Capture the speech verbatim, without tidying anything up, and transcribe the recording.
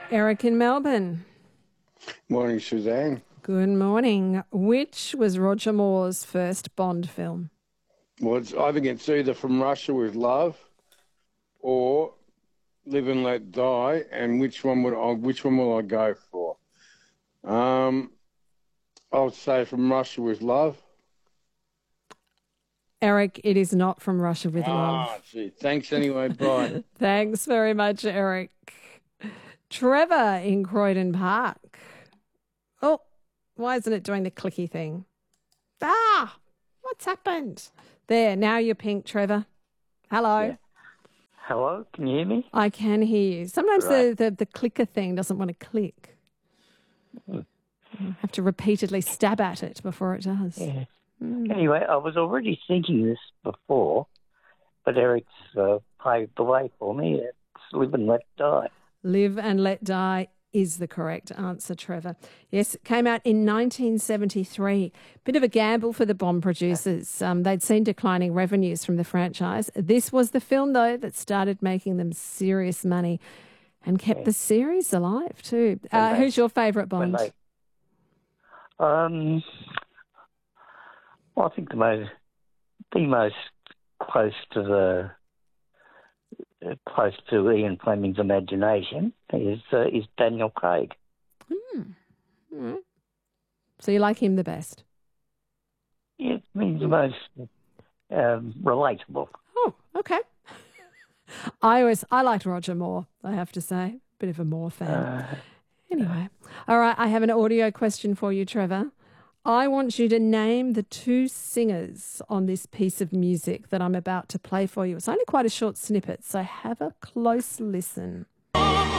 Eric in Melbourne. Morning, Suzanne. Good morning. Which was Roger Moore's first Bond film? Well, it's, I think it's either From Russia with Love or Live and Let Die. And which one would I? Which one will I go for? Um, I'll say From Russia with Love. Eric, it is not From Russia with Love. Ah, gee. Thanks anyway. Bye. Thanks very much, Eric. Trevor in Croydon Park. Oh, why isn't it doing the clicky thing? Ah, what's happened? There, now you're pink, Trevor. Hello. Yeah. Hello, can you hear me? I can hear you. Sometimes Right. the, the, the clicker thing doesn't want to click. Mm. You have to repeatedly stab at it before it does. Yeah. Mm. Anyway, I was already thinking this before, but Eric's uh, paved the way for me. It's Live and Let Die. Live and Let Die is the correct answer, Trevor. Yes, it came out in nineteen seventy-three. Bit of a gamble for the Bond producers. Um, they'd seen declining revenues from the franchise. This was the film, though, that started making them serious money and kept Yeah. the series alive, too. When Uh, they- who's your favourite When Bond? they, um, well, I think the most, the most close to the uh, close to Ian Fleming's imagination is uh, is Daniel Craig. Mm. Mm. So you like him the best? It means the most um, relatable. Oh, okay. I always I liked Roger Moore, I have to say. Bit of a Moore fan. Uh, Anyway, all right, I have an audio question for you, Trevor. I want you to name the two singers on this piece of music that I'm about to play for you. It's only quite a short snippet, so have a close listen.